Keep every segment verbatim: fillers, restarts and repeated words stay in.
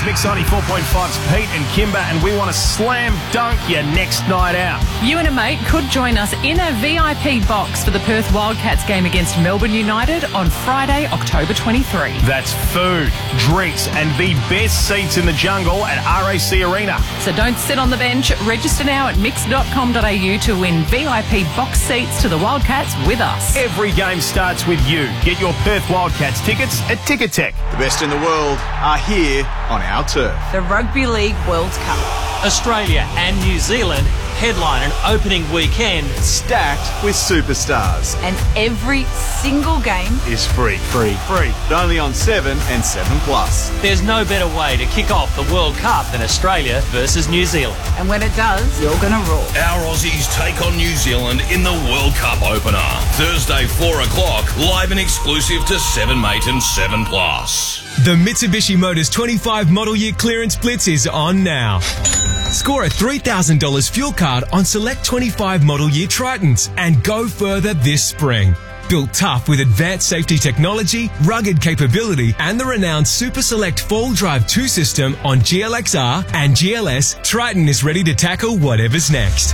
Mix ninety-four point five's Pete and Kimber, and we want to slam dunk your next night out. You and a mate could join us in a V I P box for the Perth Wildcats game against Melbourne United on Friday, October twenty-third. That's food, drinks, and the best seats in the jungle at R A C Arena. So don't sit on the bench. Register now at mix dot com dot a u to win V I P box seats to the Wildcats with us. Every game starts with you. Get your Perth Wildcats tickets at Ticketek. The best in the world are here on our turf. The Rugby League World Cup. Australia and New Zealand headline an opening weekend stacked with superstars. And every single game is free. Free. Free. But only on seven and seven plus. There's no better way to kick off the World Cup than Australia versus New Zealand. And when it does, you're going to rule. Our Aussies take on New Zealand in the World Cup opener. Thursday, four o'clock, live and exclusive to seven mate and seven plus. The Mitsubishi Motors twenty-five model year clearance blitz is on now. Score a three thousand dollars fuel card on select twenty-five model year Tritons and go further this spring. Built tough with advanced safety technology, rugged capability, and the renowned Super Select four-wheel drive two system on G L X R and G L S, Triton is ready to tackle whatever's next.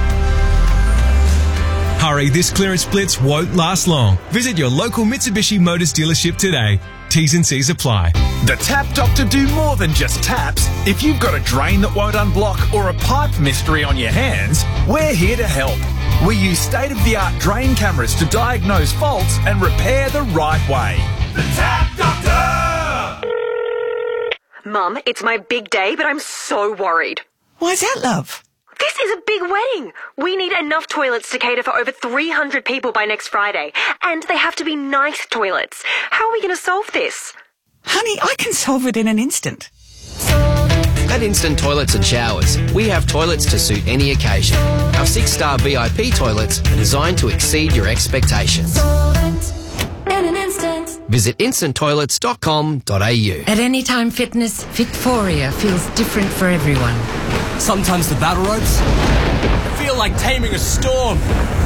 Hurry, this clearance blitz won't last long. Visit your local Mitsubishi Motors dealership today. T's and C's apply. The Tap Doctor do more than just taps. If you've got a drain that won't unblock or a pipe mystery on your hands, we're here to help. We use state-of-the-art drain cameras to diagnose faults and repair the right way. The Tap Doctor! Mum, it's my big day, but I'm so worried. Why's that, love? This is a big wedding. We need enough toilets to cater for over three hundred people by next Friday. And they have to be nice toilets. How are we going to solve this? Honey, I can solve it in an instant. At Instant Toilets and Showers, we have toilets to suit any occasion. Our six-star V I P toilets are designed to exceed your expectations. In an instant. Visit instant toilets dot com dot a u. At Anytime Fitness, Fitforia feels different for everyone. Sometimes the battle ropes feel like taming a storm.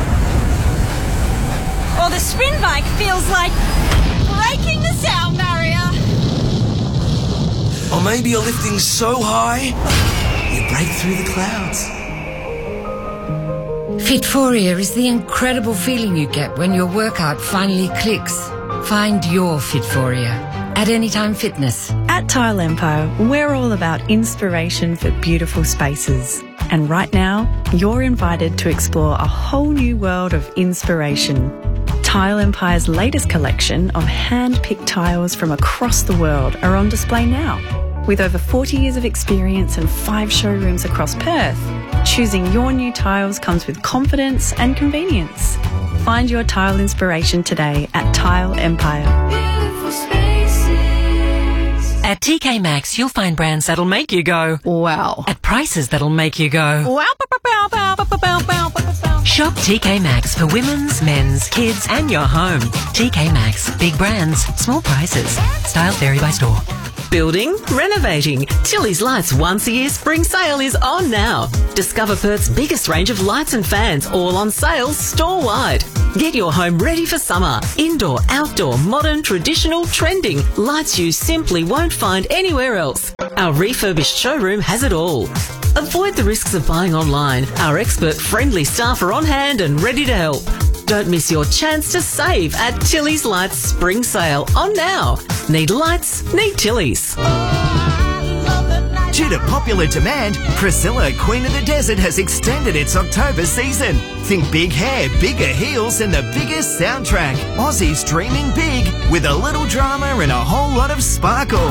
Or the spin bike feels like breaking the sound barrier. Or maybe you're lifting so high, you break through the clouds. Fitforia is the incredible feeling you get when your workout finally clicks. Find your Fitforia at Anytime Fitness. At Tile Empire, we're all about inspiration for beautiful spaces. And right now, you're invited to explore a whole new world of inspiration. Tile Empire's latest collection of hand-picked tiles from across the world are on display now. With over forty years of experience and five showrooms across Perth, choosing your new tiles comes with confidence and convenience. Find your tile inspiration today at Tile Empire. At T K Maxx, you'll find brands that'll make you go, wow. At prices that'll make you go, wow. Shop T K Maxx for women's, men's, kids, and your home. T K Maxx. Big brands, small prices. Styles vary by store. Building? Renovating? Tilly's Lights once a year spring sale is on now. Discover Perth's biggest range of lights and fans, all on sale store-wide. Get your home ready for summer. Indoor, outdoor, modern, traditional, trending. Lights you simply won't find anywhere else. Our refurbished showroom has it all. Avoid the risks of buying online. Our expert friendly staff are on hand and ready to help. Don't miss your chance to save at Tilly's Lights Spring Sale on now. Need lights? Need Tilly's. Due to popular demand, Priscilla, Queen of the Desert, has extended its October season. Think big hair, bigger heels, and the biggest soundtrack. Aussies dreaming big with a little drama and a whole lot of sparkle.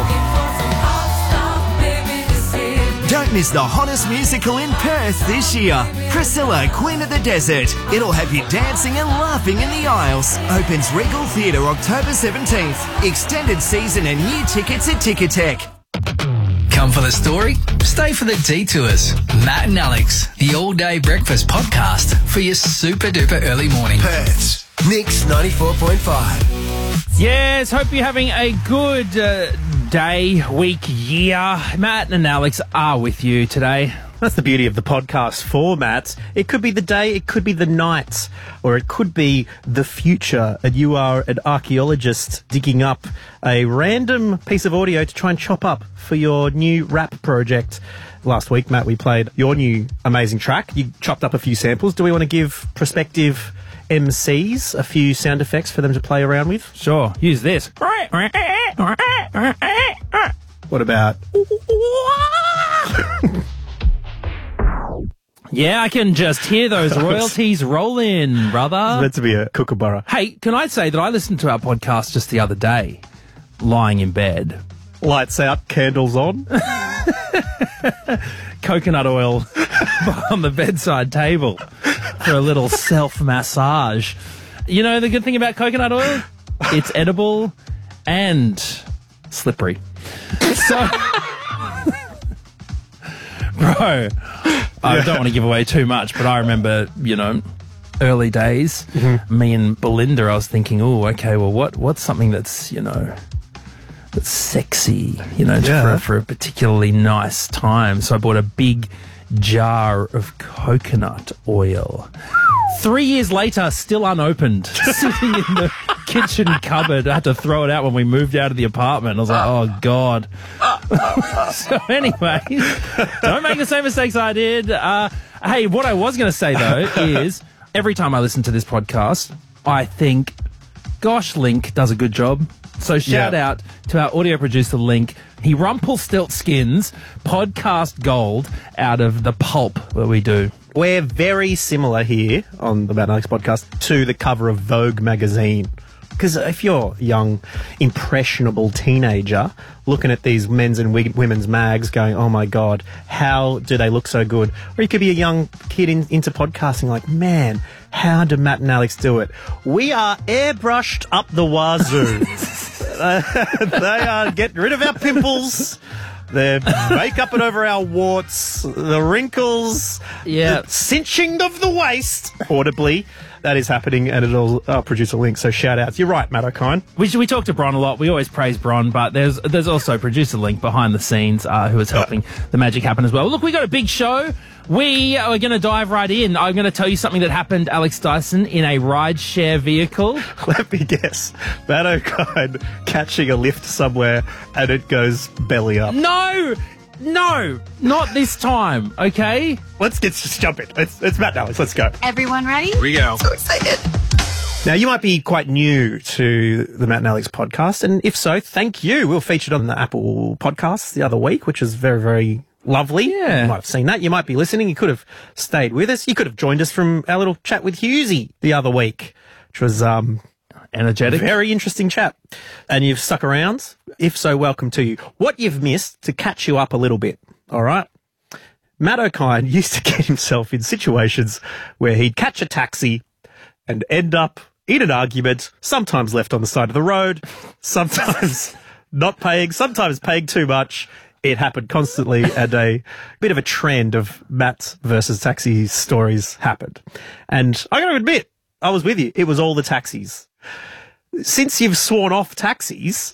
Don't miss the hottest musical in Perth this year. Priscilla, Queen of the Desert. It'll have you dancing and laughing in the aisles. Opens Regal Theatre October seventeenth. Extended season and new tickets at Ticketek. Come for the story? Stay for the detours. Matt and Alex, the all-day breakfast podcast for your super-duper early morning. Perth's Mix ninety-four point five. Yes, hope you're having a good uh, day, week, year. Matt and Alex are with you today. That's the beauty of the podcast format. It could be the day, it could be the night, or it could be the future, and you are an archaeologist digging up a random piece of audio to try and chop up for your new rap project. Last week, Matt, we played your new amazing track. You chopped up a few samples. Do we want to give prospective M Cs a few sound effects for them to play around with? Sure. Use this. What about... Yeah, I can just hear those royalties roll in, brother. It's meant to be a kookaburra. Hey, can I say that I listened to our podcast just the other day, lying in bed. Lights out, candles on. Coconut oil on the bedside table for a little self-massage. You know the good thing about coconut oil? It's edible and slippery. So... Bro, I don't want to give away too much, but I remember, you know, early days, mm-hmm. me and Belinda, I was thinking, oh, okay, well, what what's something that's, you know, that's sexy, you know, yeah. for, for a particularly nice time. So I bought a big jar of coconut oil. Three years later, still unopened, sitting in the kitchen cupboard. I had to throw it out when we moved out of the apartment. I was like, oh, God. So anyway, don't make the same mistakes I did. Uh, hey, what I was going to say, though, is every time I listen to this podcast, I think, gosh, Link does a good job. So shout yeah. out to our audio producer, Link. He Rumpelstiltskins podcast gold out of the pulp that we do. We're very similar here on the Matt and Alex podcast to the cover of Vogue magazine. Because if you're a young, impressionable teenager looking at these men's and women's mags going, oh my God, how do they look so good? Or you could be a young kid in, into podcasting like, man, how do Matt and Alex do it? We are airbrushed up the wazoo. uh, they are getting rid of our pimples. They're make-upping over our warts, the wrinkles, yeah. the cinching of the waist, audibly. That is happening, and it'll uh, produce a link, so shout-outs. You're right, Matt O'Kine. We, we talk to Bron a lot. We always praise Bron, but there's there's also producer Link behind the scenes uh, who is helping uh. the magic happen as well. Look, we got a big show. We are going to dive right in. I'm going to tell you something that happened, Alex Dyson, in a ride-share vehicle. Let me guess. Matt O'Kine catching a lift somewhere, and it goes belly up. No! No! Not this time, okay? Let's get just jump in. It's, it's Matt and Alex. Let's go. Everyone ready? Here we go. So excited. Now, you might be quite new to the Matt and Alex podcast, and if so, thank you. We were featured on the Apple Podcasts the other week, which is very, very lovely. Yeah. You might have seen that. You might be listening. You could have stayed with us. You could have joined us from our little chat with Hughesy the other week, which was um, energetic. Very interesting chat. And you've stuck around. If so, welcome to you. What you've missed, to catch you up a little bit, all right? Matt O'Kine used to get himself in situations where he'd catch a taxi and end up in an argument, sometimes left on the side of the road, sometimes not paying, sometimes paying too much. It happened constantly, and a bit of a trend of Matt versus taxi stories happened. And I got to admit, I was with you. It was all the taxis. Since you've sworn off taxis,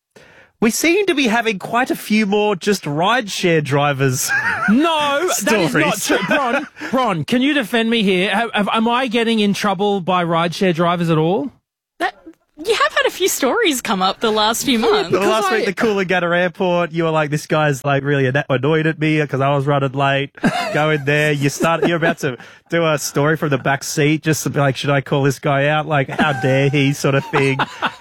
we seem to be having quite a few more just rideshare drivers. No, that is not true. Bron, Bron, can you defend me here? Have, have, am I getting in trouble by rideshare drivers at all? That, you have had a few stories come up the last few months. The last I... week, the Coolangatta Airport, you were like, this guy's like really annoyed at me because I was running late. Go in there. You start, you're about to do a story from the back seat just to be like, should I call this guy out? Like, how dare he sort of thing.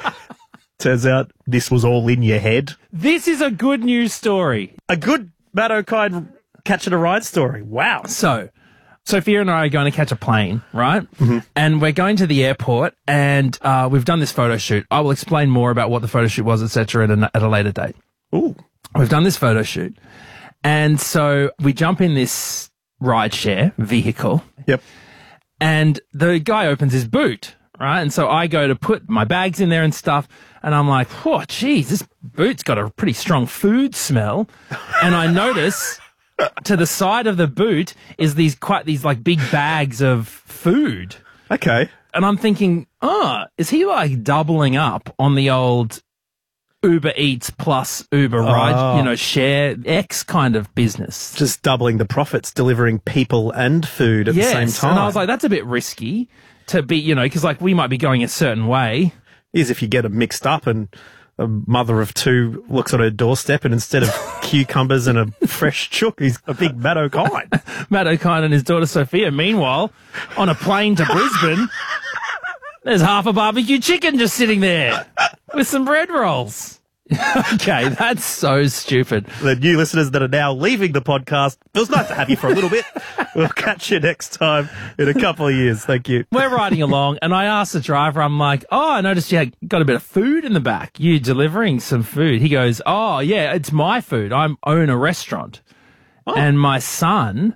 Turns out this was all in your head. This is a good news story. A good Matt O'Kine catching a ride story. Wow. So, Sophia and I are going to catch a plane, right? Mm-hmm. And we're going to the airport, and uh, we've done this photo shoot. I will explain more about what the photo shoot was, et cetera, at a, at a later date. Ooh. We've done this photo shoot. And so we jump in this rideshare vehicle. Yep. And the guy opens his boot, right? And so I go to put my bags in there and stuff, and I'm like, oh, geez, this boot's got a pretty strong food smell. And I notice to the side of the boot is these quite these like big bags of food. Okay. And I'm thinking, oh, is he like doubling up on the old Uber Eats plus Uber Ride, Oh. you know, share X kind of business. Just doubling the profits, delivering people and food at yes, the same time. and I was like, that's a bit risky to be, you know, because like we might be going a certain way. Is if you get them mixed up and a mother of two looks on her doorstep and instead of cucumbers and a fresh chook, he's a big Matt O'Kine. Matt O'Kine and his daughter Sophia. Meanwhile, on a plane to Brisbane, there's half a barbecue chicken just sitting there with some bread rolls. Okay, that's so stupid. The new listeners that are now leaving the podcast, it was nice to have you for a little bit. We'll catch you next time in a couple of years. Thank you. We're riding along, and I asked the driver, I'm like, oh, I noticed you had got a bit of food in the back. You delivering some food. He goes, oh, yeah, it's my food. I own a restaurant. Oh. And my son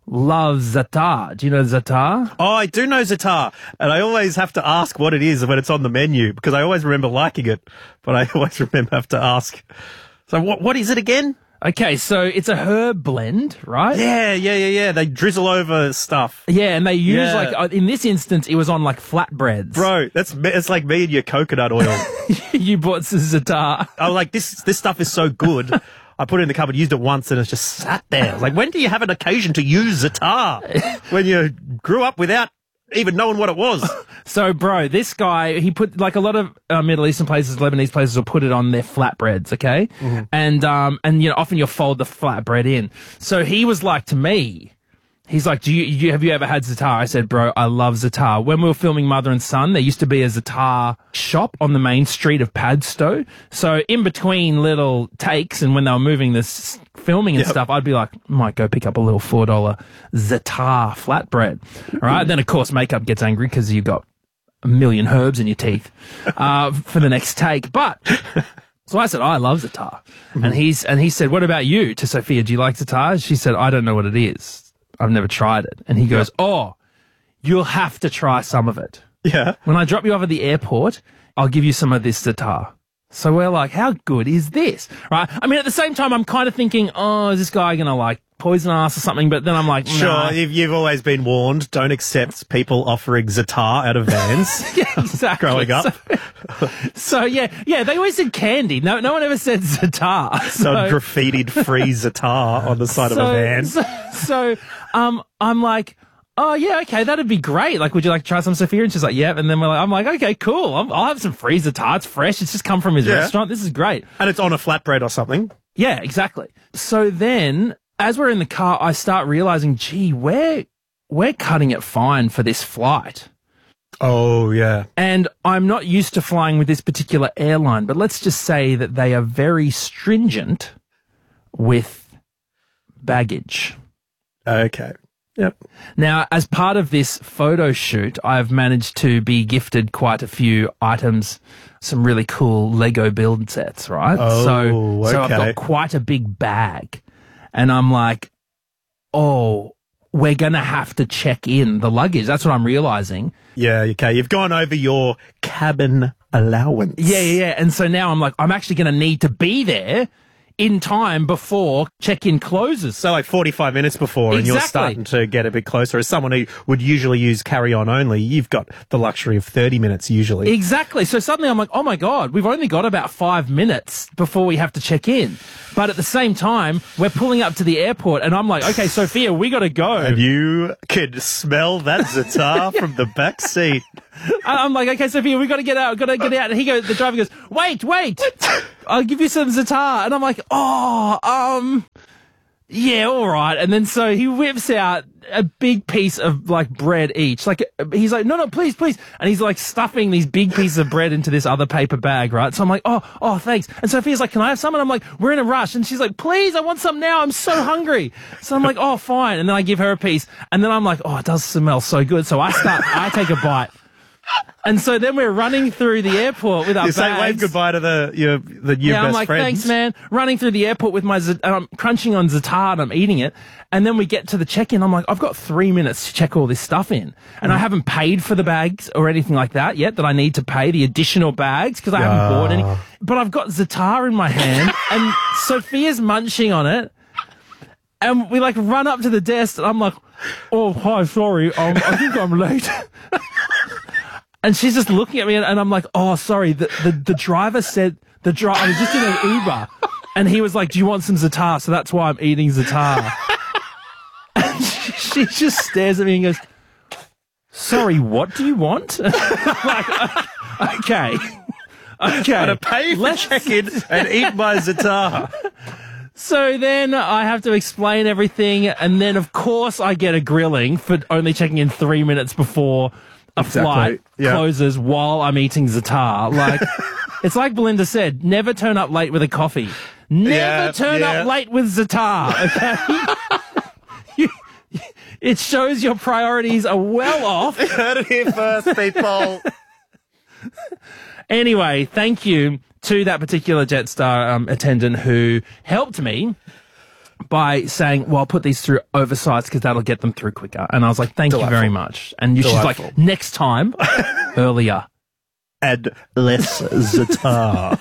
loves za'atar. Do you know za'atar? Oh, I do know za'atar, and I always have to ask what it is when it's on the menu because I always remember liking it, but I always remember have to ask. So what what is it again? Okay, so it's a herb blend, right? Yeah, yeah, yeah, yeah. They drizzle over stuff. Yeah, and they use Yeah. like uh, in this instance, it was on like flatbreads. Bro, that's me- it's like me and your coconut oil. You bought some za'atar. I was like, this this stuff is so good. I put it in the cupboard, used it once, and it's just sat there. I was like, when do you have an occasion to use za'atar? When you grew up without even knowing what it was. So, bro, this guy, he put, like a lot of uh, Middle Eastern places, Lebanese places will put it on their flatbreads, okay? Mm-hmm. And, um, and, you know, often you'll fold the flatbread in. So he was like to me, he's like, do you, you have you ever had za'atar? I said, bro, I love za'atar. When we were filming Mother and Son, there used to be a za'atar shop on the main street of Padstow. So in between little takes and when they were moving this filming and Yep. stuff, I'd be like, might go pick up a little four dollar za'atar flatbread. All right. Then, of course, makeup gets angry because you've got a million herbs in your teeth uh, for the next take. But so I said, I love za'atar. And he's and he said, what about you? To Sophia, do you like za'atar? She said, I don't know what it is. I've never tried it. And he goes, oh, you'll have to try some of it. Yeah. When I drop you off at the airport, I'll give you some of this za'atar. So we're like, how good is this? Right? I mean, at the same time, I'm kind of thinking, oh, is this guy going to like poison us or something? But then I'm like, Sure, nah. you've, you've always been warned, don't accept people offering za'atar out of vans. Yeah, exactly. Growing up. So, so, yeah, yeah, they always said candy. No, no one ever said za'atar. So, So, graffitied free za'atar on the side so, of a van. So, so, um, I'm like, oh yeah, okay, that'd be great. Like, would you like to try some, Sophia? And she's like, yeah. And then we're like, I'm like, okay, cool. I'm, I'll have some free za'atar. It's fresh. It's just come from his Yeah. restaurant. This is great. And it's on a flatbread or something. Yeah, exactly. So then, as we're in the car, I start realizing, gee, we're we're cutting it fine for this flight. Oh, yeah. And I'm not used to flying with this particular airline, but let's just say that they are very stringent with baggage. Okay. Yep. Now, as part of this photo shoot, I've managed to be gifted quite a few items, some really cool Lego build sets, right? Oh, so, so I've okay. got quite a big bag. And I'm like, oh, we're going to have to check in the luggage. That's what I'm realizing. Yeah, okay. You've gone over your cabin allowance. Yeah, yeah, yeah. And so now I'm like, I'm actually going to need to be there in time before check-in closes. So like forty-five minutes before, and you're Exactly. starting to get a bit closer. As someone who would usually use carry-on only, you've got the luxury of thirty minutes usually. Exactly. So suddenly I'm like, oh my God, we've only got about five minutes before we have to check in. But at the same time, we're pulling up to the airport and I'm like, okay, Sophia, we got to go. And you could smell that za'atar from the back seat. I'm like, okay, Sophia, we got to get out, got to get out. And he goes, the driver goes, wait, wait, I'll give you some za'atar. And I'm like, oh, um, yeah, all right. And then so he whips out a big piece of like bread each. Like, he's like, no, no, please, please. And he's like stuffing these big pieces of bread into this other paper bag, right? So I'm like, oh, oh, thanks. And Sophia's like, can I have some? And I'm like, we're in a rush. And she's like, please, I want some now. I'm so hungry. So I'm like, oh, fine. And then I give her a piece. And then I'm like, oh, it does smell so good. So I start, I take a bite. And so then we're running through the airport with our You say bags. wave goodbye to the your the new yeah, best I'm like, friends. thanks, man. Running through the airport with my, z- and I'm crunching on za'atar and I'm eating it. And then we get to the check-in. I'm like, I've got three minutes to check all this stuff in. And I haven't paid for the bags or anything like that yet that I need to pay, the additional bags, because I haven't Ah. bought any. But I've got za'atar in my hand and Sophia's munching on it. And we like run up to the desk and I'm like, oh, hi, sorry. Um, I think I'm late. And she's just looking at me and, and I'm like, oh, sorry. The, the, the driver said the driver, I was just in an Uber, and he was like, "Do you want some za'atar?" So that's why I'm eating za'atar. And she, she just stares at me and goes, "Sorry, what do you want?" Like, okay, okay. I'm going to pay for Let's check-in and eat my za'atar. So then I have to explain everything, and then of course I get a grilling for only checking in three minutes before a Exactly. flight Yeah. closes while I'm eating za'atar. Like, it's like Belinda said, never turn up late with a coffee. Never Yeah, turn yeah. up late with za'atar, okay? You- it shows your priorities are well off. Heard it here first, people. Anyway, thank you to that particular Jetstar um, attendant who helped me by saying, well, I'll put these through oversized because that'll get them through quicker. And I was like, thank Delightful. you very much. And she's Delightful. like, next time, earlier. And less za'atar.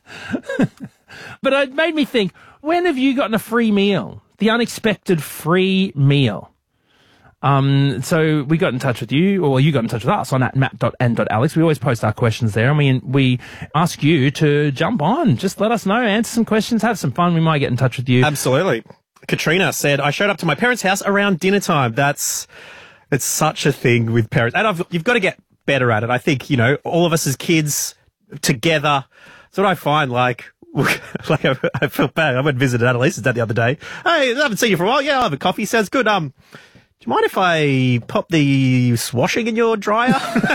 But it made me think, when have you gotten a free meal? The unexpected free meal. Um, so we got in touch with you, or you got in touch with us on at matt dot and dot alex. We always post our questions there, and we, we ask you to jump on. Just let us know, answer some questions, have some fun. We might get in touch with you. Absolutely. Katrina said, I showed up to my parents' house around dinner time. That's, it's such a thing with parents. And I've, you've got to get better at it. I think, you know, all of us as kids together, that's what I find, like, like I, I felt bad. I went and visited Annalise's dad the other day. Hey, I haven't seen you for a while. Yeah, I'll have a coffee. Sounds good. Um, do you mind if I pop the washing in your dryer?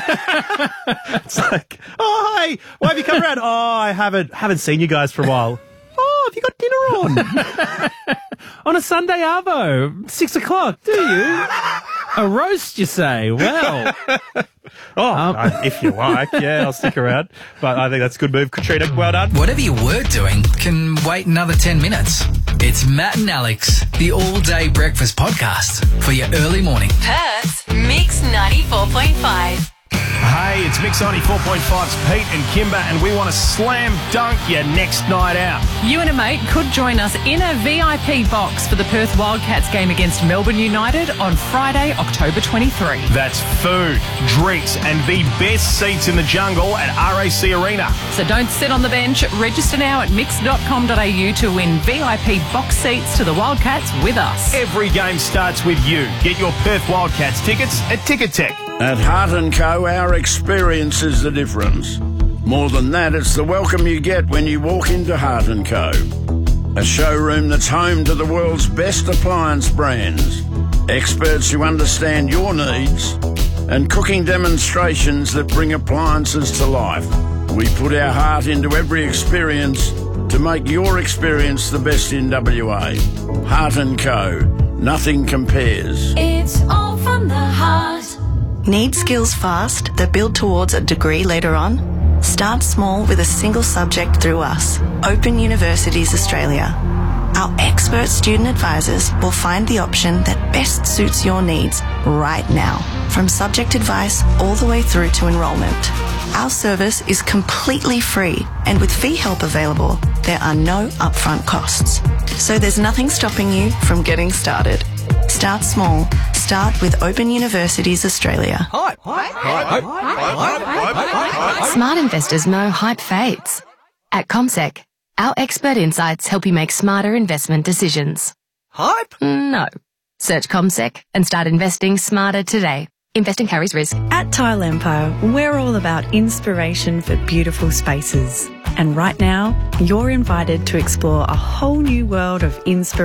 It's like, oh, hey, why have you come around? Oh, I haven't haven't seen you guys for a while. Oh, have you got dinner on? On a Sunday arvo, six o'clock, do you? A roast, you say? Well. Oh, uh, if you like, yeah, I'll stick around. But I think that's a good move. Katrina, well done. Whatever you were doing can wait another ten minutes. It's Matt and Alex, the all-day breakfast podcast for your early morning. Perth's Mix ninety-four point five. Hey, it's Mix ninety-four point five's Pete and Kimber, and we want to slam dunk your next night out. You and a mate could join us in a V I P box for the Perth Wildcats game against Melbourne United on Friday, October twenty-third. That's food, drinks, and the best seats in the jungle at R A C Arena. So don't sit on the bench. Register now at mix dot com dot a u to win V I P box seats to the Wildcats with us. Every game starts with you. Get your Perth Wildcats tickets at Ticketek. At Hart and Co, our experience is the difference. More than that, it's the welcome you get when you walk into Hart and Co. A showroom that's home to the world's best appliance brands, experts who understand your needs, and cooking demonstrations that bring appliances to life. We put our heart into every experience to make your experience the best in W A. Hart and Co. Nothing compares. It's all from the heart. Need skills fast that build towards a degree later on? Start small with a single subject through us, Open Universities Australia. Our expert student advisors will find the option that best suits your needs right now, from subject advice all the way through to enrolment. Our service is completely free, and with fee help available, there are no upfront costs. So there's nothing stopping you from getting started. Start small. Start with Open Universities Australia. Hype. Hype. Hype. Hype. Hype. Smart investors know hype fades. At CommSec, our expert insights help you make smarter investment decisions. Hype? No. Search CommSec and start investing smarter today. Investing carries risk. At Tile Empire, we're all about inspiration for beautiful spaces. And right now, you're invited to explore a whole new world of inspiration.